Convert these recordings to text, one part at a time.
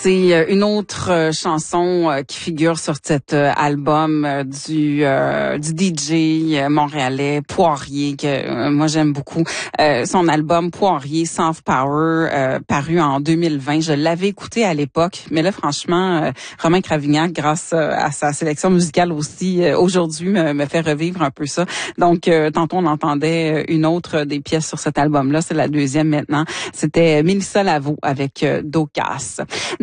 C'est une autre chanson qui figure sur cet album du DJ montréalais Poirier, que moi j'aime beaucoup. Son album Poirier, Soft Power, paru en 2020. Je l'avais écouté à l'époque, mais là franchement, Romain Cravignac, grâce à sa sélection musicale aussi, aujourd'hui me fait revivre un peu ça. Donc tantôt on entendait une autre des pièces sur cet album-là, c'est la deuxième maintenant. C'était Mélissa Lavo avec Docas.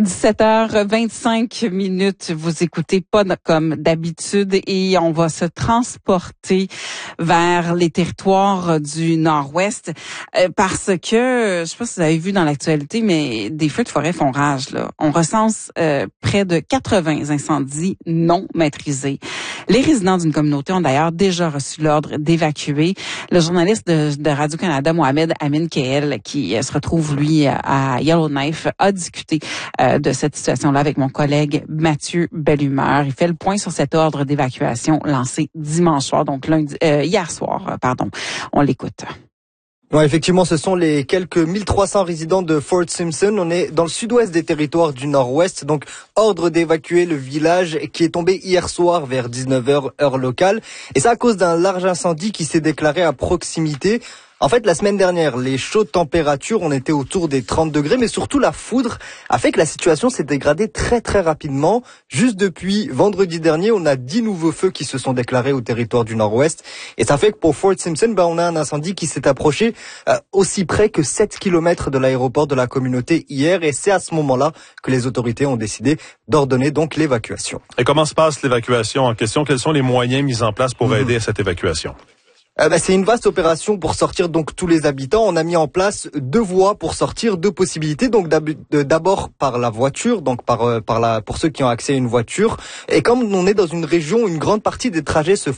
17h25 minutes, vous écoutez pas comme d'habitude et on va se transporter vers les territoires du Nord-Ouest parce que, je sais pas si vous avez vu dans l'actualité, mais des feux de forêt font rage, là. On recense près de 80 incendies non maîtrisés. Les résidents d'une communauté ont d'ailleurs déjà reçu l'ordre d'évacuer. Le journaliste de Radio-Canada, Mohamed Amin Keel, qui se retrouve, lui, à Yellowknife, a discuté de cette situation-là avec mon collègue Mathieu Bellumeur. Il fait le point sur cet ordre d'évacuation lancé dimanche soir, donc hier soir, pardon. On l'écoute. Ouais, effectivement, ce sont les quelques 1300 résidents de Fort Simpson. On est dans le sud-ouest des territoires du Nord-Ouest. Donc, ordre d'évacuer le village qui est tombé hier soir vers 19h heure locale. Et ça à cause d'un large incendie qui s'est déclaré à proximité. En fait, la semaine dernière, les chaudes températures, on était autour des 30 degrés, mais surtout la foudre a fait que la situation s'est dégradée très très rapidement. Juste depuis vendredi dernier, on a 10 nouveaux feux qui se sont déclarés au territoire du Nord-Ouest. Et ça fait que pour Fort Simpson, on a un incendie qui s'est approché aussi près que 7 kilomètres de l'aéroport de la communauté hier. Et c'est à ce moment-là que les autorités ont décidé d'ordonner donc l'évacuation. Et comment se passe l'évacuation en question? Quels sont les moyens mis en place pour aider à cette évacuation? C'est une vaste opération pour sortir donc tous les habitants. On a mis en place 2 voies pour sortir, 2 possibilités. Donc d'abord par la voiture, donc pour ceux qui ont accès à une voiture. Et comme on est dans une région où une grande partie des trajets se